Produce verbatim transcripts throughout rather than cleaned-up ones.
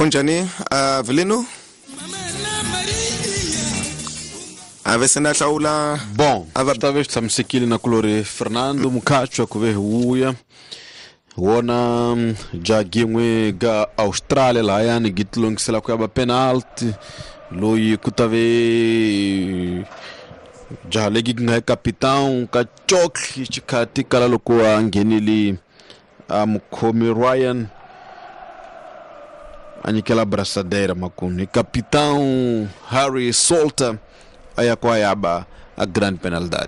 Kunjani Avelino? Avesena hlaula Bom, talvez tamsikili na kulore Fernando Mukacho kuve huya. Wona jagimwe ga Australia la yani gitlong sela kwa penalty. Lui kutave jahalegi ngai capitão ka chokhi chikati kala lokwa ngenili amkomi Ryan anyikela braçadeira makuni capitão Harry Salter ayakwa yaba a grande penalidade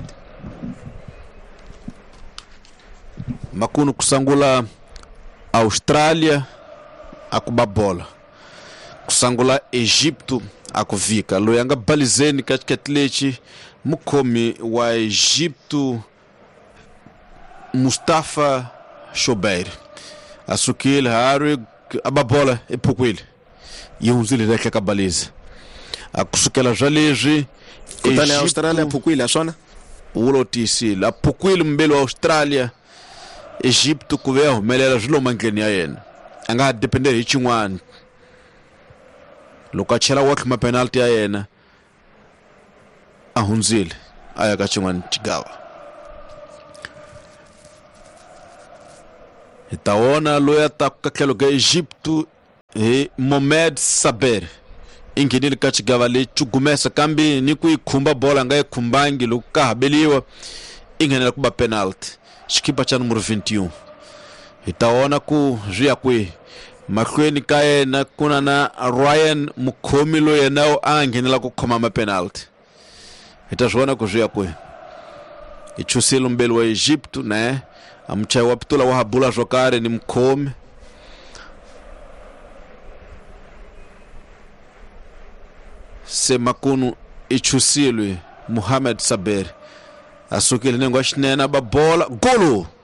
makunu kusangula Austrália akuba bola kusangula Egipto akuvika loyanga balizeni katikatlechi mukomi wa Egipto Mustafa Shobeir asukile Harry ababola epukwile yunzile rekha kabaliza akusukela jaleji kutani Australia pukwile asona ulotisi la pukwile mbele wa Australia Egipto kuveho melela jilo mangleni ya yena anga dependere ichingwani lokachela wakhi ma penalty ya yena ahunzile aya kachingwani chigawa itaona loya takakelo ga Egipto e Mohamed Saber ingidili kachigawa le chugumesa kambi ni kuikhumba bola ngaye khumbangi lokahabeliwa ingenela kuba penalty xikipa cha numero vinte e um itaona ku jia kwe makhweni ka yena kuna na Ryan mukhomi lo yena angenela ku khoma ma penalty itazona ku jia kwe ichusilo mbele wa Egipto ne amchai wa pitula wa habula jokare ni mkhomi se makunu ichusilwe Mohamed Saber asukile nengo shinena ba bola golo